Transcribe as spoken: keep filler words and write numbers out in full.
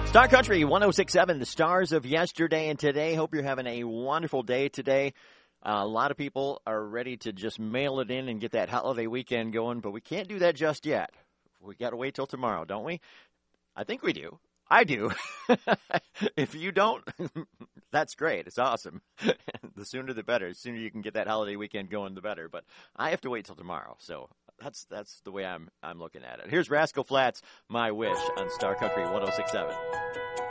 Star Country one oh six point seven, the stars of yesterday and today. Hope you're having a wonderful day today. Uh, a lot of people are ready to just mail it in and get that holiday weekend going, but we can't do that just yet. We got to wait till tomorrow, don't we? I think we do. I do. If you don't, that's great. It's awesome. The sooner the better. The sooner you can get that holiday weekend going, the better. But I have to wait till tomorrow, so that's that's the way I'm I'm looking at it. Here's Rascal Flatts, My Wish, on Star Country one oh six point seven.